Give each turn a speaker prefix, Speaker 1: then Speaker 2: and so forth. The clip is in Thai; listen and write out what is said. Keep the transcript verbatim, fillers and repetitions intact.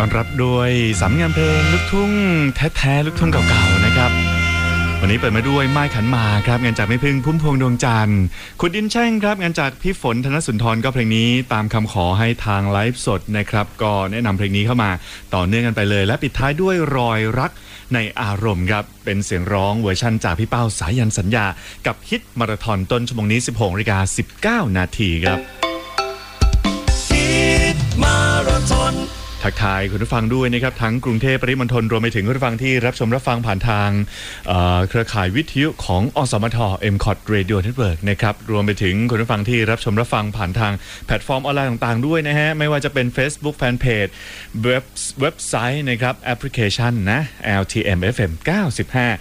Speaker 1: ต้อนรับด้วยสามงานเพลงลูกทุ่งแท้ๆลูกทุ่งเก่าๆนะครับวันนี้เปิดมาด้วยไม้ขันหมากครับงานจากแม่พึ่งพุ่มพวงดวงจันทร์ขุดดินแช่งครับงานจากพี่ฝนธนสุนทรก็เพลงนี้ตามคำขอให้ทางไลฟ์สดนะครับก็แนะนำเพลงนี้เข้ามาต่อเนื่องกันไปเลยและปิดท้ายด้วยรอยรักในอารมณ์ครับเป็นเสียงร้องเวอร์ชั่นจากพี่เป้าสายันสัญญากับฮิตมาราธอนต้นชั่วโมงนี้ สิบหกนาฬิกาสิบเก้านาทีครับ
Speaker 2: ฮิตมาราธอน
Speaker 1: ทักทายคุณผู้ฟังด้วยนะครับทั้งกรุงเทพปริมณฑลรวมไปถึงคุณผู้ฟังที่รับชมรับฟังผ่านทาง เ, เครือข่ายวิทยุของอสมท เอ็ม คอท Radio Network นะครับรวมไปถึงคุณผู้ฟังที่รับชมรับฟังผ่านทางแพลตฟอร์มออนไลน์ต่างๆด้วยนะฮะไม่ว่าจะเป็น Facebook Fanpage เว็บเว็บไซต์นะครับแอปพลิเคชันนะ แอล ที เอ็ม เอฟ เอ็ม เก้าสิบห้า